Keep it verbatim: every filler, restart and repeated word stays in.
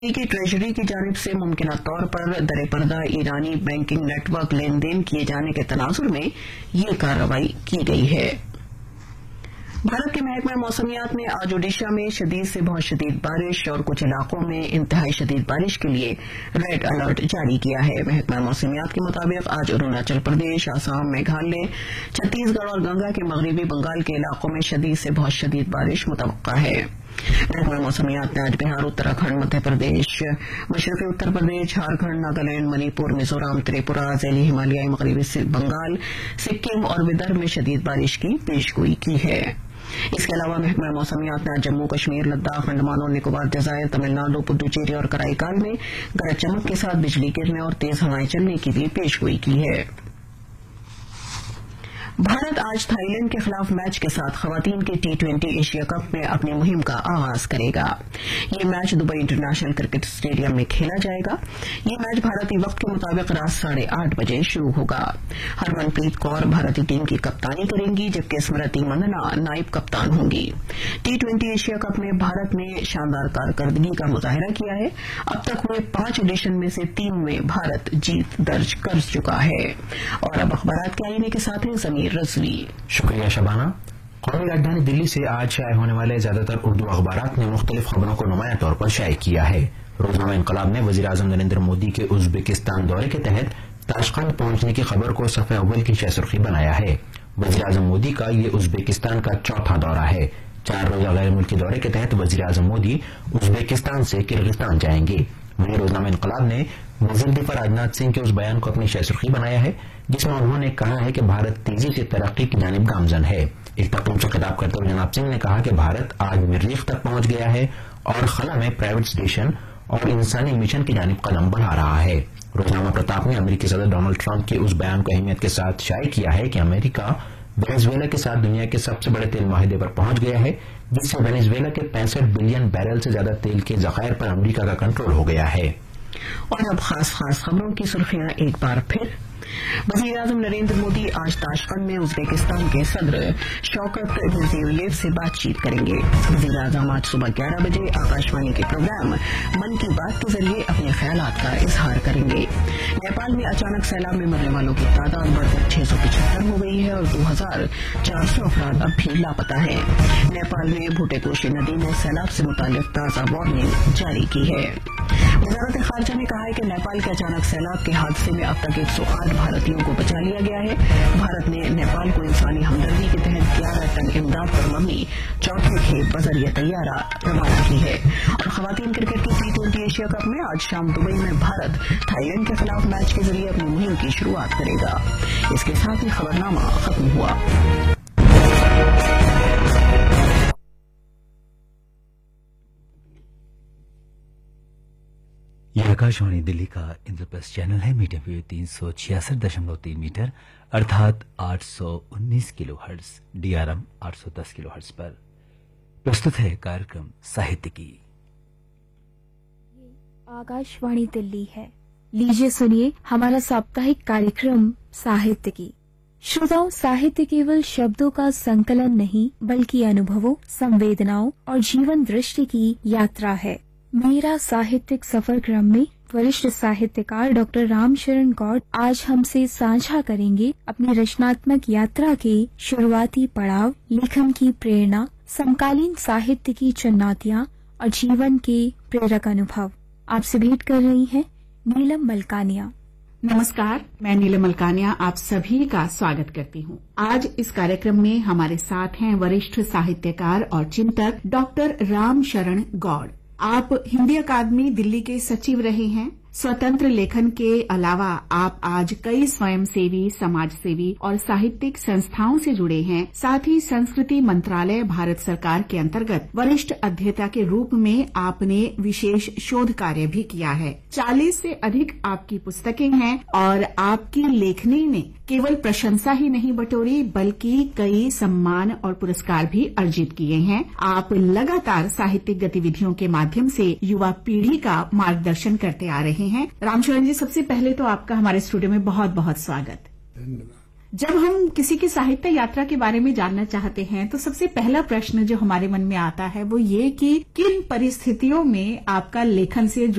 की ट्रेजरी की जानिब से मुमकिना तौर पर दरे-पर्दा ईरानी बैंकिंग नेटवर्क लेन देन किए जाने के तनाजुर में ये कार्रवाई की गई है। भारत के महकमा मौसमियात ने आज ओडिशा में शदीद से बहुत शदीद बारिश और कुछ इलाकों में इंतहाई शदीद बारिश के लिए रेड अलर्ट जारी किया है। महकमा मौसमियात के मुताबिक आज अरुणाचल प्रदेश, आसाम, मेघालय, छत्तीसगढ़ और गंगा के मगरबी बंगाल के इलाकों में शदीद से बहुत शदीद बारिश मुतवक्का है। महकमा मौसमियात ने आज बिहार, उत्तराखंड, मध्य प्रदेश, मशरक़ी उत्तर प्रदेश, झारखंड, नागालैंड, मणिपुर, मिजोरम, त्रिपुरा, ज़ैली हिमालयाई मगरबी बंगाल, सिक्किम और विदर्भ में शदीद बारिश की पेशगोई की है। इसके अलावा महकमा मौसमियात ने जम्मू कश्मीर, लद्दाख, अंडमान और निकोबार जजायर, तमिलनाडु, पुडुचेरी और कराईकाल में गरज चमक के साथ बिजली गिरने और तेज हवाएं चलने की भी पेशगोई की है। भारत आज थाईलैंड के खिलाफ मैच के साथ खवातीन के टी ट्वेंटी एशिया कप में अपनी मुहिम का आगाज करेगा। ये match Dubai international cricket stadium में खेला जाएगा। ये मैच भारतीय वक्त के मुताबिक रात साढ़े आठ बजे शुरू होगा। हरमनप्रीत कौर भारतीय टीम की कप्तानी करेंगी, जबकि स्मृति मंदना नायब कप्तान होंगी। टी ट्वेंटी एशिया कप में भारत ने शानदार कारकर्दगी का मुजाहिरा किया है। अब तक हुए पांच एडिशन में से तीन में भारत जीत दर्ज कर चुका है। और अब अखबारात के आईने के साथ हैं जमीर रजवी। शुक्रिया शबाना। कौमी राजधानी दिल्ली से आज शाये होने वाले ज्यादातर उर्दू अखबारात ने मुख्तलिफ खबरों को नुमाया तौर पर शाये किया है। रोजनामा इंकलाब ने वजीर आजम नरेंद्र मोदी के उज्बेकिस्तान दौरे के तहत ताशकंद पहुंचने की खबर को सफ़े अव्वल की शहसुर्खी बनाया है। वजीर आजम मोदी का ये उज्बेकिस्तान का चौथा दौरा है। चार रोजा गैर मुल्की दौरे के तहत वजीर आजम मोदी उज्बेकिस्तान से किर्गिस्तान जाएंगे। वहीं रोजनामा इंकलाब ने वजीर दिफा राजनाथ सिंह के उस बयान को अपनी शहसुर्खी बनाया है जिसमें उन्होंने कहा है कि भारत तेजी से तरक्की की जानिब गामजन है। एक तकरीब से खिताब करते हुए जनाब सिंह ने कहा कि भारत आज मरीख तक पहुंच गया है और खला में प्राइवेट स्टेशन और इंसानी मिशन की जानिब कदम बढ़ा रहा है। रोजनामा प्रताप ने अमेरिकी सदर डोनाल्ड ट्रंप के उस बयान को अहमियत के साथ शाये किया है कि अमेरिका वेनेजुएला के साथ दुनिया के सबसे बड़े तेल माहिदे पर पहुंच गया है, जिससे वेनेजुएला के पैंसठ बिलियन बैरल से ज्यादा तेल के जखायर पर अमेरिका का कंट्रोल हो गया है। और अब खास खास खबरों की सुर्खियां एक बार फिर। वजीर आजम नरेंद्र मोदी आज ताशकंद में उज्बेकिस्तान के सदर शौकत मिर्जियोयेव से बातचीत करेंगे। वजीर आजम आज सुबह ग्यारह बजे आकाशवाणी के प्रोग्राम मन की बात के जरिए अपने ख्यालात का इजहार करेंगे। नेपाल में अचानक सैलाब में मरने वालों की तादाद बढ़कर छह सौ पिछहत्तर हो गई है और दो हजार चार सौ अफराद अब भी लापता है। नेपाल में भूटेकोशी नदी ने सैलाब से मुतालिक ताजा वार्निंग जारी की है। वजारत खारजा ने कहा है कि नेपाल के अचानक सैलाब के हादसे में अब तक एक सौ आठ भारतीयों को बचा लिया गया है। भारत ने नेपाल को इंसानी हमदर्दी के तहत ग्यारह टन इमदाद पर मबनी चौथे खेप बजरिया तैयारा रवाना की है। और खवातीन क्रिकेट की टी ट्वेंटी एशिया कप में आज शाम दुबई में भारत थाईलैंड के खिलाफ मैच के जरिए अपनी मुहिम की शुरुआत करेगा। इसके साथ ही खबरनामा खत्म हुआ। यह आकाशवाणी दिल्ली का इंद्रप्रस्थ चैनल है। मीडियम वेव तीन सौ छियासठ दशमलव तीन मीटर अर्थात आठ सौ उन्नीस किलो हर्ट्ज, डीआरएम आठ सौ दस किलो हर्ट्ज पर प्रस्तुत है कार्यक्रम साहित्य की। आकाशवाणी दिल्ली है। लीजिए सुनिए हमारा साप्ताहिक कार्यक्रम साहित्य की। श्रोताओं, साहित्य केवल शब्दों का संकलन नहीं बल्कि अनुभवों, संवेदनाओं और जीवन दृष्टि की यात्रा है। मेरा साहित्यिक सफर क्रम में वरिष्ठ साहित्यकार डॉक्टर रामशरण गौड़ आज हमसे साझा करेंगे अपनी रचनात्मक यात्रा के शुरुआती पड़ाव, लेखन की प्रेरणा, समकालीन साहित्य की चुनौतियां और जीवन के प्रेरक अनुभव। आपसे भेंट कर रही हैं नीलम मलकानिया। नमस्कार, मैं नीलम मलकानिया आप सभी का स्वागत करती हूँ। आज इस कार्यक्रम में हमारे साथ हैं वरिष्ठ साहित्यकार और चिंतक डॉक्टर रामशरण गौड़। आप हिंदी अकादमी दिल्ली के सचिव रहे हैं। स्वतंत्र लेखन के अलावा आप आज कई स्वयंसेवी, समाजसेवी और साहित्यिक संस्थाओं से जुड़े हैं। साथ ही संस्कृति मंत्रालय भारत सरकार के अंतर्गत वरिष्ठ अध्येता के रूप में आपने विशेष शोध कार्य भी किया है। चालीस से अधिक आपकी पुस्तकें हैं और आपकी लेखनी ने केवल प्रशंसा ही नहीं बटोरी बल्कि कई सम्मान और पुरस्कार भी अर्जित किए हैं। आप लगातार साहित्यिक गतिविधियों के माध्यम से युवा पीढ़ी का मार्गदर्शन करते आ रहे हैं। रामशरण जी, सबसे पहले तो आपका हमारे स्टूडियो में बहुत बहुत स्वागत। जब हम किसी की साहित्य यात्रा के बारे में जानना चाहते हैं तो सबसे पहला प्रश्न जो हमारे मन में आता है वो ये कि किन परिस्थितियों में आपका लेखन से